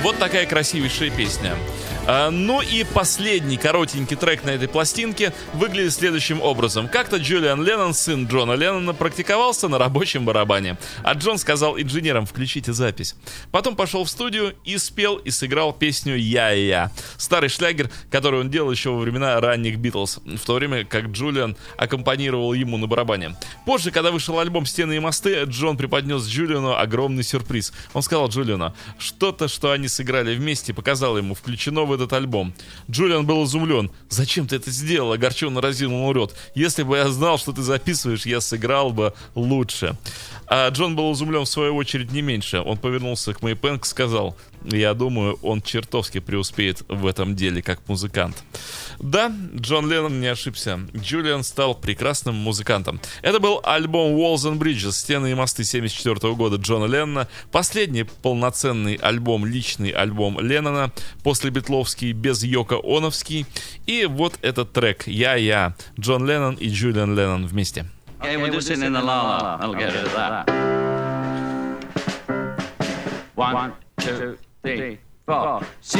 Вот такая красивейшая песня. Ну и последний коротенький трек на этой пластинке выглядит следующим образом. Как-то Джулиан Леннон, сын Джона Леннона, практиковался на рабочем барабане. А Джон сказал инженерам: включите запись. Потом пошел в студию и спел и сыграл песню «Я-я». Старый шлягер, который он делал еще во времена ранних Битлз, в то время как Джулиан аккомпанировал ему на барабане. Позже, когда вышел альбом «Стены и мосты», Джон преподнес Джулиану огромный сюрприз. Он сказал Джулиану: что-то, что они сыграли вместе, показало ему, включено в этот альбом. Джулиан был изумлен. «Зачем ты это сделал?» — огорченно разинул рот. «Если бы я знал, что ты записываешь, я сыграл бы лучше». А Джон был изумлен в свою очередь не меньше. Он повернулся к Мэй Пэнк и сказал: «Я думаю, он чертовски преуспеет в этом деле как музыкант». Да, Джон Леннон не ошибся. Джулиан стал прекрасным музыкантом. Это был альбом Walls and Bridges, «Стены и мосты» 1974 года Джона Леннона. Последний полноценный альбом, личный альбом Леннона, после битловский, без Йоко Оновский. И вот этот трек «Я-я», Джон Леннон и Джулиан Леннон вместе. Okay, we'll just sing in the la-la. That'll get rid of that. 1, 2, 3, 4.